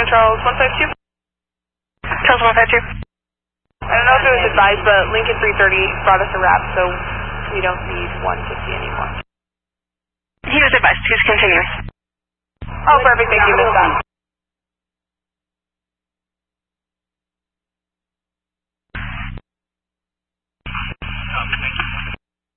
Charles 152. Charles 152. I don't know if it was advised, but Lincoln 330 brought us a wrap, so we don't need 150 anymore. He was advised. He's continuing. Oh, perfect. Thank you, Ms. Scott.